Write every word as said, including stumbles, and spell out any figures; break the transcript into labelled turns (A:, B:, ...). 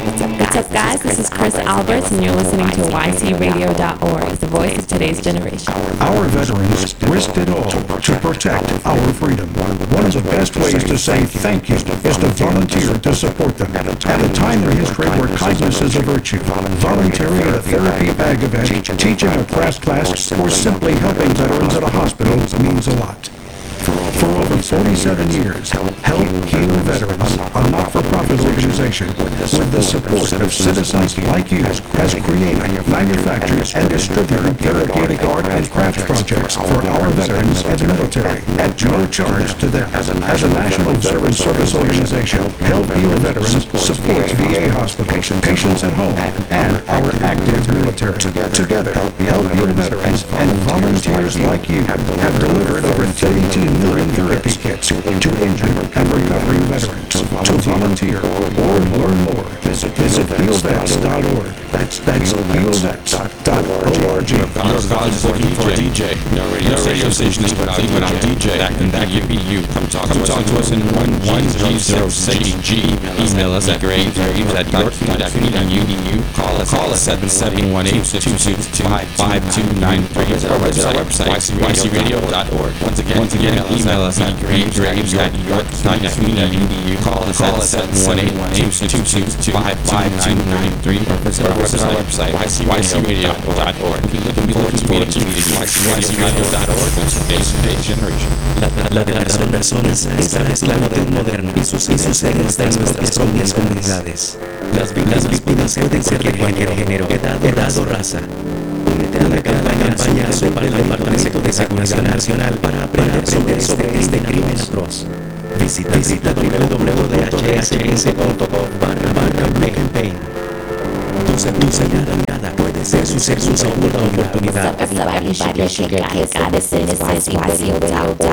A: What's up, guys? This is Chris Alberts, and you're listening to Y C radio dot org, the voice of today's generation.
B: Our veterans risked it all to protect our freedom. One of the best ways to say thank you is to volunteer to support them. At a time in history where kindness is a virtue, volunteering at a therapy bag event, teaching a craft class, or simply helping veterans at a hospital means a lot. For over forty-seven years, Help Heal Veterans, a not-for-profit organization with the support of citizens like you, has created, manufactured, and distributed therapeutic art and craft projects for our veterans and military at no charge to them. As a National Veteran Service Organization, Help Heal Veterans supports V A hospitals, patients at home, and our active military. Together, Help Heal Veterans and volunteers like you have delivered over thirty-two million therapy kits to injured and recovering veterans. To volunteer or learn more, visit heal vets dot org. That's that's heal vets dot org.
C: God's looking for a D J. No radio station is without a D J. That can that could be you. Come talk to us in one one zero six G. Email us at grave at york dot edu. Call us call us at seven one eight two six five five two nine three. Visit our website y c radio dot org. Once again, once again, email us at graves at york dot edu. Call us at seven one eight two six five five two nine three. Or visit our website y c radio dot org. We look forward to meeting you. y c radio dot org. Today's generation.
D: La de las personas está la esclavitud moderna y sus hijos en nuestras propias comunidades. Las víctimas pueden ser de cualquier género, edad o raza. Únete a la campaña para el Departamento de Seguridad Nacional para aprender sobre este crimen atroz. Visita w w w punto d h s s punto gov barra campaign. Tu señalada puede ser su segunda oportunidad.
A: Everybody should get kids. God is in his